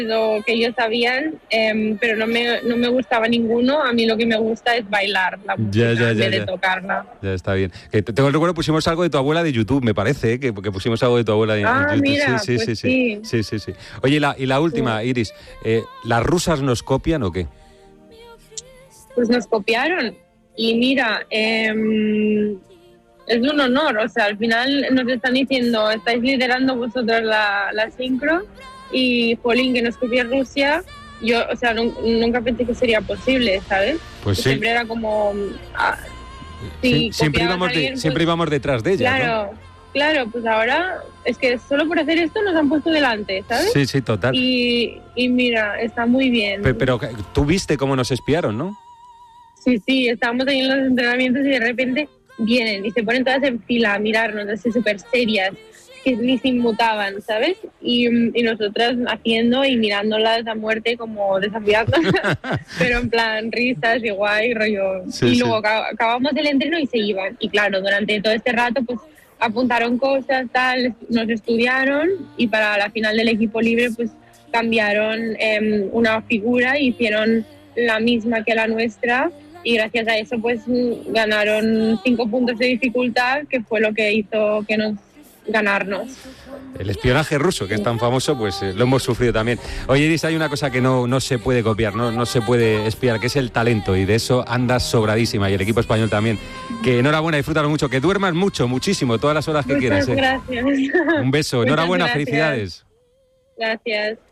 lo que ellos sabían, pero no me gustaba ninguno. A mí lo que me gusta es bailar la música en vez de tocarla. Ya está bien. Tengo el recuerdo, pusimos algo de tu abuela de YouTube, me parece, que pusimos algo de tu abuela en YouTube. Mira, Sí. Oye, y la última, Iris, ¿las rusas nos copian o qué? Pues nos copiaron. Y mira, es un honor. O sea, al final nos están diciendo, estáis liderando vosotros la sincro. Y Polín, que nos copió Rusia, yo, o sea, nunca pensé que sería posible, ¿sabes? Pues sí. Siempre era como... siempre íbamos detrás de ella, Claro, pues ahora es que solo por hacer esto nos han puesto delante, ¿sabes? Sí, total. Y mira, está muy bien. Pero tú viste cómo nos espiaron, ¿no? Sí, estábamos ahí en los entrenamientos y de repente vienen y se ponen todas en fila a mirarnos, así súper serias, que ni se inmutaban, ¿sabes? Y nosotras haciendo y mirándolas a muerte como desafiándolas, pero en plan risas y guay, rollo. Luego acabamos el entreno y se iban. Y claro, durante todo este rato pues apuntaron cosas, tal, nos estudiaron y para la final del equipo libre pues cambiaron una figura e hicieron la misma que la nuestra. Y gracias a eso pues ganaron 5 puntos de dificultad, que fue lo que hizo que nos ganarnos. El espionaje ruso, que es tan famoso, pues lo hemos sufrido también. Oye, Iris, hay una cosa que no se puede copiar, no se puede espiar, que es el talento, y de eso andas sobradísima, y el equipo español también. Que enhorabuena, disfrútalo mucho, que duermas muchísimo, todas las horas que quieras. Muchas gracias. Un beso, enhorabuena, felicidades. Gracias.